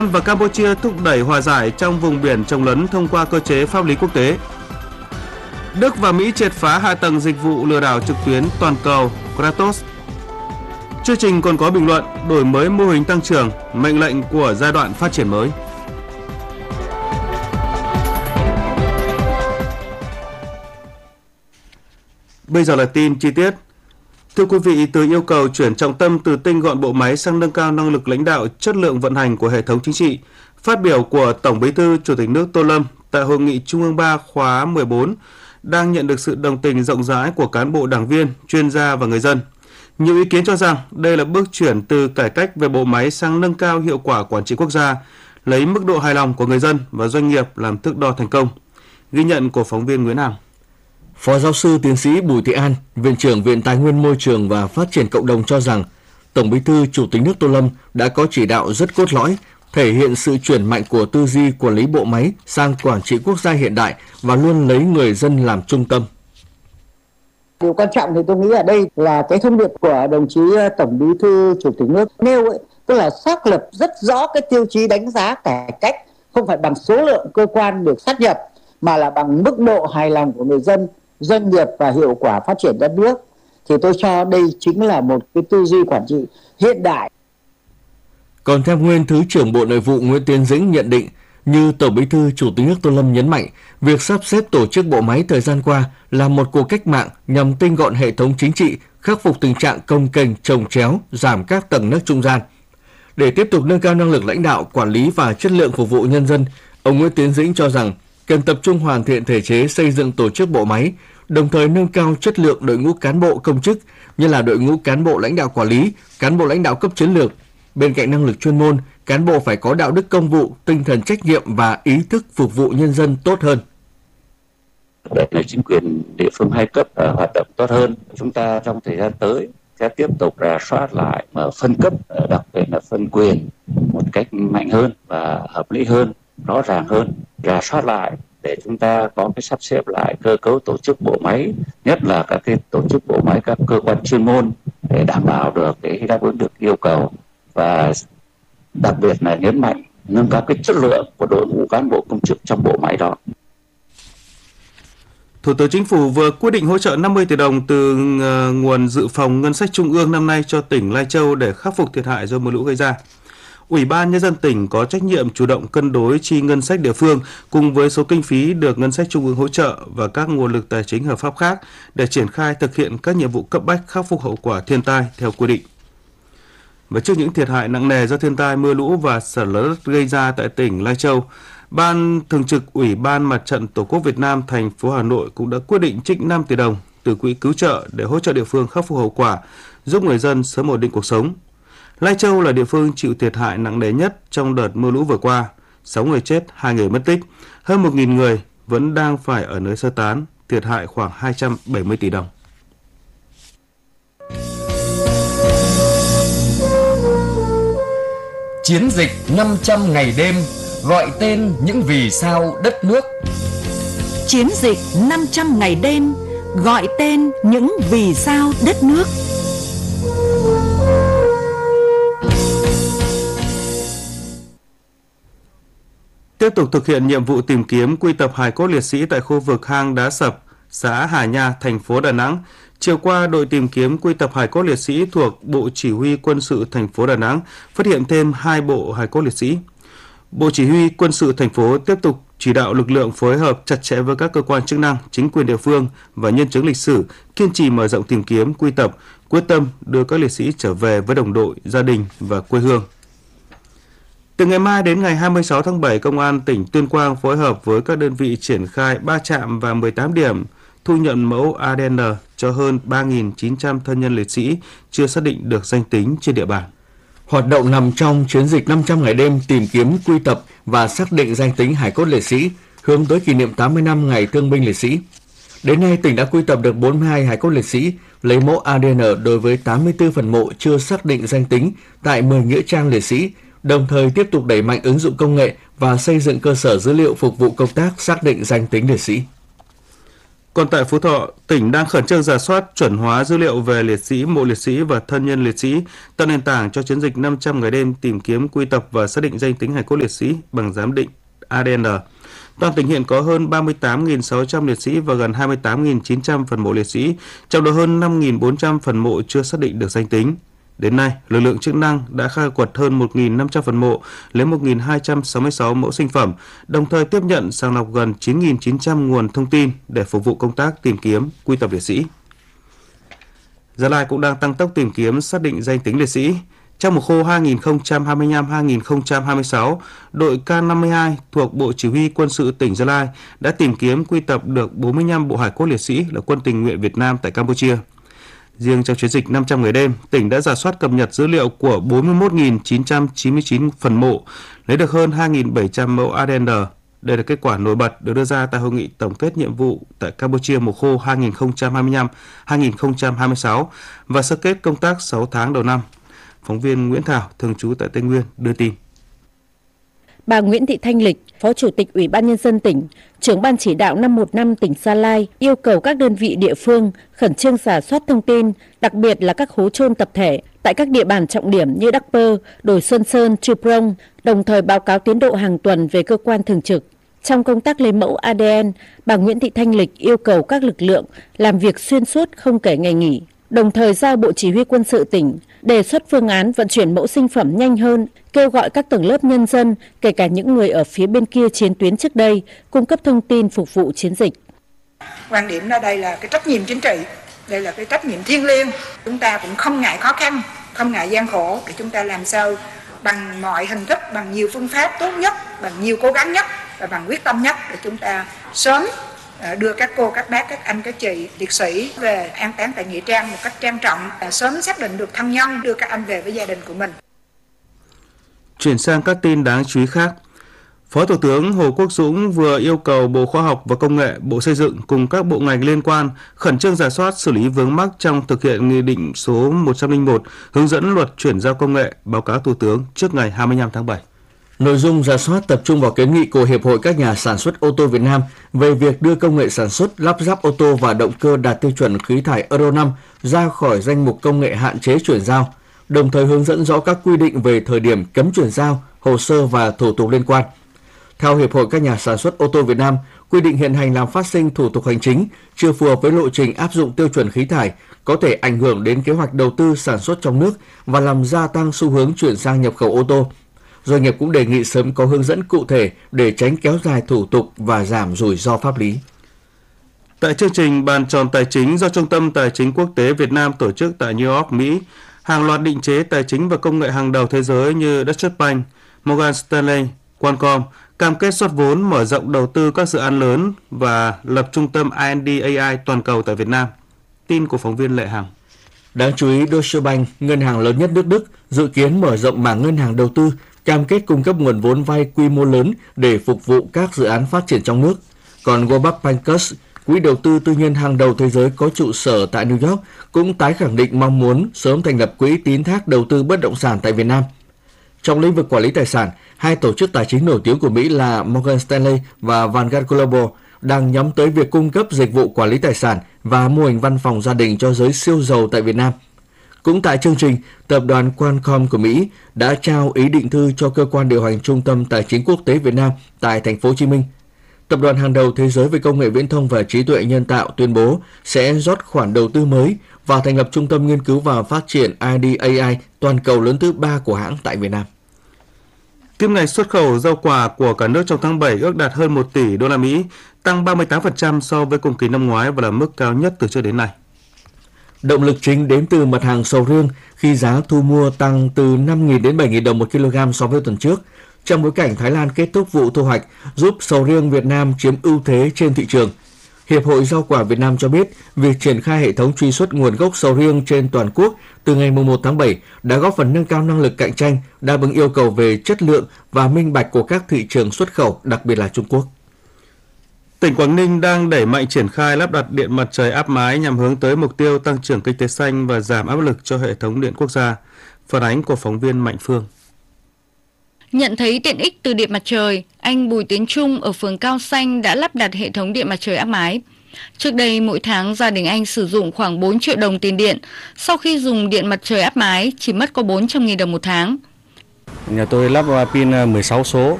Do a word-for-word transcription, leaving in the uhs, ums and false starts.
và Campuchia thúc đẩy hòa giải trong vùng biển chồng lấn thông qua cơ chế pháp lý quốc tế. Đức và Mỹ triệt phá hạ tầng dịch vụ lừa đảo trực tuyến toàn cầu Kratos. Chương trình còn có bình luận đổi mới mô hình tăng trưởng, mệnh lệnh của giai đoạn phát triển mới. Bây giờ là tin chi tiết. Thưa quý vị, từ yêu cầu chuyển trọng tâm từ tinh gọn bộ máy sang nâng cao năng lực lãnh đạo, chất lượng vận hành của hệ thống chính trị, phát biểu của Tổng Bí thư Chủ tịch nước Tô Lâm tại Hội nghị Trung ương ba khóa mười bốn đang nhận được sự đồng tình rộng rãi của cán bộ đảng viên, chuyên gia và người dân. Nhiều ý kiến cho rằng đây là bước chuyển từ cải cách về bộ máy sang nâng cao hiệu quả quản trị quốc gia, lấy mức độ hài lòng của người dân và doanh nghiệp làm thước đo thành công. Ghi nhận của phóng viên Nguyễn Hằng. Phó giáo sư tiến sĩ Bùi Thị An, Viện trưởng Viện Tài nguyên Môi trường và Phát triển Cộng đồng cho rằng Tổng Bí thư Chủ tịch nước Tô Lâm đã có chỉ đạo rất cốt lõi, thể hiện sự chuyển mạnh của tư duy quản lý bộ máy sang quản trị quốc gia hiện đại và luôn lấy người dân làm trung tâm. Điều quan trọng thì tôi nghĩ ở đây là cái thông điệp của đồng chí Tổng Bí thư Chủ tịch nước nêu ấy, tức là xác lập rất rõ cái tiêu chí đánh giá cải cách không phải bằng số lượng cơ quan được sát nhập mà là bằng mức độ hài lòng của người dân, doanh nghiệp và hiệu quả phát triển đất nước. Thì tôi cho đây chính là một cái tư duy quản trị hiện đại. Còn theo nguyên Thứ trưởng Bộ Nội vụ Nguyễn Tiến Dĩnh nhận định, như Tổng Bí thư Chủ tịch nước Tô Lâm nhấn mạnh, việc sắp xếp tổ chức bộ máy thời gian qua là một cuộc cách mạng nhằm tinh gọn hệ thống chính trị, khắc phục tình trạng cồng kềnh, chồng chéo, giảm các tầng nấc trung gian. Để tiếp tục nâng cao năng lực lãnh đạo, quản lý và chất lượng phục vụ nhân dân, ông Nguyễn Tiến Dĩnh cho rằng cần tập trung hoàn thiện thể chế xây dựng tổ chức bộ máy, đồng thời nâng cao chất lượng đội ngũ cán bộ công chức như là đội ngũ cán bộ lãnh đạo quản lý, cán bộ lãnh đạo cấp chiến lược. Bên cạnh năng lực chuyên môn, cán bộ phải có đạo đức công vụ, tinh thần trách nhiệm và ý thức phục vụ nhân dân tốt hơn. Để chính quyền địa phương hai cấp uh, hoạt động tốt hơn, chúng ta trong thời gian tới sẽ tiếp tục rà soát lại mà phân cấp, uh, đặc biệt là phân quyền một cách mạnh hơn và hợp lý hơn, rõ ràng hơn, rà soát lại để chúng ta có cái sắp xếp lại cơ cấu tổ chức bộ máy, nhất là các cái tổ chức bộ máy các cơ quan chuyên môn để đảm bảo được cái đáp ứng được yêu cầu và đặc biệt là nhấn mạnh nâng cao cái chất lượng của đội ngũ cán bộ công chức trong bộ máy đó. Thủ tướng Chính phủ vừa quyết định hỗ trợ năm mươi tỷ đồng từ nguồn dự phòng ngân sách trung ương năm nay cho tỉnh Lai Châu để khắc phục thiệt hại do mưa lũ gây ra. Ủy ban Nhân dân tỉnh có trách nhiệm chủ động cân đối chi ngân sách địa phương cùng với số kinh phí được ngân sách trung ương hỗ trợ và các nguồn lực tài chính hợp pháp khác để triển khai thực hiện các nhiệm vụ cấp bách khắc phục hậu quả thiên tai theo quy định. Và trước những thiệt hại nặng nề do thiên tai, mưa lũ và sạt lở đất gây ra tại tỉnh Lai Châu, Ban Thường trực Ủy ban Mặt trận Tổ quốc Việt Nam thành phố Hà Nội cũng đã quyết định trích năm tỷ đồng từ quỹ cứu trợ để hỗ trợ địa phương khắc phục hậu quả, giúp người dân sớm ổn định cuộc sống. Lai Châu là địa phương chịu thiệt hại nặng nề nhất trong đợt mưa lũ vừa qua, sáu người chết, hai người mất tích, hơn một nghìn người vẫn đang phải ở nơi sơ tán, thiệt hại khoảng hai trăm bảy mươi tỷ đồng. Chiến dịch năm trăm ngày đêm gọi tên những vì sao đất nước. Chiến dịch năm trăm ngày đêm gọi tên những vì sao đất nước. Tiếp tục thực hiện nhiệm vụ tìm kiếm quy tập hài cốt liệt sĩ tại khu vực hang đá sập, xã Hà Nha, thành phố Đà Nẵng. Chiều qua, đội tìm kiếm quy tập hài cốt liệt sĩ thuộc Bộ Chỉ huy Quân sự thành phố Đà Nẵng phát hiện thêm hai bộ hài cốt liệt sĩ. Bộ Chỉ huy Quân sự thành phố tiếp tục chỉ đạo lực lượng phối hợp chặt chẽ với các cơ quan chức năng, chính quyền địa phương và nhân chứng lịch sử, kiên trì mở rộng tìm kiếm, quy tập, quyết tâm đưa các liệt sĩ trở về với đồng đội, gia đình và quê hương. Từ ngày mai đến ngày hai mươi sáu tháng bảy, Công an tỉnh Tuyên Quang phối hợp với các đơn vị triển khai ba trạm và mười tám điểm thu nhận mẫu a đê en cho hơn ba nghìn chín trăm thân nhân liệt sĩ chưa xác định được danh tính trên địa bàn. Hoạt động nằm trong chiến dịch năm trăm ngày đêm tìm kiếm, quy tập và xác định danh tính hài cốt liệt sĩ, hướng tới kỷ niệm tám mươi năm ngày thương binh liệt sĩ. Đến nay, tỉnh đã quy tập được bốn mươi hai hài cốt liệt sĩ, lấy mẫu a đê en đối với tám mươi tư phần mộ chưa xác định danh tính tại mười nghĩa trang liệt sĩ, đồng thời tiếp tục đẩy mạnh ứng dụng công nghệ và xây dựng cơ sở dữ liệu phục vụ công tác xác định danh tính liệt sĩ. Còn tại Phú Thọ, tỉnh đang khẩn trương rà soát chuẩn hóa dữ liệu về liệt sĩ, mộ liệt sĩ và thân nhân liệt sĩ, tạo nền tảng cho chiến dịch năm trăm ngày đêm tìm kiếm, quy tập và xác định danh tính hài cốt liệt sĩ bằng giám định a đê en. Toàn tỉnh hiện có hơn ba mươi tám nghìn sáu trăm liệt sĩ và gần hai mươi tám nghìn chín trăm phần mộ liệt sĩ, trong đó hơn năm nghìn bốn trăm phần mộ chưa xác định được danh tính. Đến nay, lực lượng chức năng đã khai quật hơn một nghìn năm trăm phần mộ, lấy một nghìn hai trăm sáu mươi sáu mẫu sinh phẩm, đồng thời tiếp nhận sàng lọc gần chín nghìn chín trăm nguồn thông tin để phục vụ công tác tìm kiếm, quy tập liệt sĩ. Gia Lai cũng đang tăng tốc tìm kiếm xác định danh tính liệt sĩ. Trong mùa khô hai nghìn không trăm hai mươi lăm hai nghìn không trăm hai mươi sáu, đội K năm mươi hai thuộc Bộ Chỉ huy Quân sự tỉnh Gia Lai đã tìm kiếm quy tập được bốn mươi lăm bộ hài cốt liệt sĩ là quân tình nguyện Việt Nam tại Campuchia. Riêng trong chiến dịch năm trăm ngày đêm, tỉnh đã rà soát cập nhật dữ liệu của bốn mươi mốt nghìn chín trăm chín mươi chín phần mộ, lấy được hơn hai nghìn bảy trăm mẫu a đê en. Đây là kết quả nổi bật được đưa ra tại hội nghị tổng kết nhiệm vụ tại Campuchia mùa khô hai nghìn không trăm hai mươi lăm hai nghìn không trăm hai mươi sáu và sơ kết công tác sáu tháng đầu năm. Phóng viên Nguyễn Thảo, thường trú tại Tây Nguyên, đưa tin. Bà Nguyễn Thị Thanh Lịch, Phó Chủ tịch Ủy ban Nhân dân tỉnh, trưởng Ban chỉ đạo năm một năm tỉnh Gia Lai yêu cầu các đơn vị địa phương khẩn trương rà soát thông tin, đặc biệt là các hố chôn tập thể tại các địa bàn trọng điểm như Đắc Pơ, Đồi Xuân Sơn, Chư Prong, đồng thời báo cáo tiến độ hàng tuần về cơ quan thường trực. Trong công tác lấy mẫu a đê en, bà Nguyễn Thị Thanh Lịch yêu cầu các lực lượng làm việc xuyên suốt không kể ngày nghỉ, đồng thời giao Bộ Chỉ huy Quân sự tỉnh đề xuất phương án vận chuyển mẫu sinh phẩm nhanh hơn, kêu gọi các tầng lớp nhân dân, kể cả những người ở phía bên kia chiến tuyến trước đây, cung cấp thông tin phục vụ chiến dịch. Quan điểm ở đây là cái trách nhiệm chính trị, đây là cái trách nhiệm thiêng liêng. Chúng ta cũng không ngại khó khăn, không ngại gian khổ để chúng ta làm sao bằng mọi hình thức, bằng nhiều phương pháp tốt nhất, bằng nhiều cố gắng nhất và bằng quyết tâm nhất để chúng ta sớm đưa các cô, các bác, các anh, các chị liệt sĩ về an táng tại nghĩa trang một cách trang trọng, sớm xác định được thân nhân, đưa các anh về với gia đình của mình. Chuyển sang các tin đáng chú ý khác. Phó Thủ tướng Hồ Quốc Dũng vừa yêu cầu Bộ Khoa học và Công nghệ, Bộ Xây dựng cùng các bộ ngành liên quan khẩn trương rà soát xử lý vướng mắc trong thực hiện Nghị định số một trăm lẻ một hướng dẫn luật chuyển giao công nghệ, báo cáo Thủ tướng trước ngày hai mươi lăm tháng bảy. Nội dung rà soát tập trung vào kiến nghị của Hiệp hội các nhà sản xuất ô tô Việt Nam về việc đưa công nghệ sản xuất, lắp ráp ô tô và động cơ đạt tiêu chuẩn khí thải Euro năm ra khỏi danh mục công nghệ hạn chế chuyển giao, đồng thời hướng dẫn rõ các quy định về thời điểm cấm chuyển giao, hồ sơ và thủ tục liên quan. Theo Hiệp hội các nhà sản xuất ô tô Việt Nam, quy định hiện hành làm phát sinh thủ tục hành chính chưa phù hợp với lộ trình áp dụng tiêu chuẩn khí thải, có thể ảnh hưởng đến kế hoạch đầu tư sản xuất trong nước và làm gia tăng xu hướng chuyển sang nhập khẩu ô tô. Doanh nghiệp cũng đề nghị sớm có hướng dẫn cụ thể để tránh kéo dài thủ tục và giảm rủi ro pháp lý. Tại chương trình bàn tròn tài chính do Trung tâm Tài chính Quốc tế Việt Nam tổ chức tại New York, Mỹ, hàng loạt định chế tài chính và công nghệ hàng đầu thế giới như Deutsche Bank, Morgan Stanley, Qualcomm cam kết xuất vốn mở rộng đầu tư các dự án lớn và lập trung tâm R and D A I toàn cầu tại Việt Nam. Tin của phóng viên Lệ Hằng. Đáng chú ý, Deutsche Bank, ngân hàng lớn nhất nước Đức, dự kiến mở rộng mảng ngân hàng đầu tư, cam kết cung cấp nguồn vốn vay quy mô lớn để phục vụ các dự án phát triển trong nước. Còn Warburg Pincus, quỹ đầu tư tư nhân hàng đầu thế giới có trụ sở tại New York, cũng tái khẳng định mong muốn sớm thành lập quỹ tín thác đầu tư bất động sản tại Việt Nam. Trong lĩnh vực quản lý tài sản, hai tổ chức tài chính nổi tiếng của Mỹ là Morgan Stanley và Vanguard Global đang nhắm tới việc cung cấp dịch vụ quản lý tài sản và mô hình văn phòng gia đình cho giới siêu giàu tại Việt Nam. Cũng tại chương trình, tập đoàn Qualcomm của Mỹ đã trao ý định thư cho cơ quan điều hành Trung tâm Tài chính Quốc tế Việt Nam tại thành phố Hồ Chí Minh. Tập đoàn hàng đầu thế giới về công nghệ viễn thông và trí tuệ nhân tạo tuyên bố sẽ rót khoản đầu tư mới và thành lập trung tâm nghiên cứu và phát triển R and D A I toàn cầu lớn thứ ba của hãng tại Việt Nam. Kim ngạch xuất khẩu rau quả của cả nước trong tháng bảy ước đạt hơn một tỷ đô la Mỹ, tăng ba mươi tám phần trăm so với cùng kỳ năm ngoái và là mức cao nhất từ trước đến nay. Động lực chính đến từ mặt hàng sầu riêng khi giá thu mua tăng từ năm nghìn đến bảy nghìn đồng một kg so với tuần trước. Trong bối cảnh Thái Lan kết thúc vụ thu hoạch, giúp sầu riêng Việt Nam chiếm ưu thế trên thị trường. Hiệp hội Rau quả Việt Nam cho biết, việc triển khai hệ thống truy xuất nguồn gốc sầu riêng trên toàn quốc từ ngày mùng một tháng bảy đã góp phần nâng cao năng lực cạnh tranh, đáp ứng yêu cầu về chất lượng và minh bạch của các thị trường xuất khẩu, đặc biệt là Trung Quốc. Tỉnh Quảng Ninh đang đẩy mạnh triển khai lắp đặt điện mặt trời áp mái nhằm hướng tới mục tiêu tăng trưởng kinh tế xanh và giảm áp lực cho hệ thống điện quốc gia. Phản ánh của phóng viên Mạnh Phương. Nhận thấy tiện ích từ điện mặt trời, anh Bùi Tiến Trung ở phường Cao Xanh đã lắp đặt hệ thống điện mặt trời áp mái. Trước đây mỗi tháng gia đình anh sử dụng khoảng bốn triệu đồng tiền điện. Sau khi dùng điện mặt trời áp mái chỉ mất có bốn trăm nghìn đồng một tháng. Nhà tôi lắp pin mười sáu số,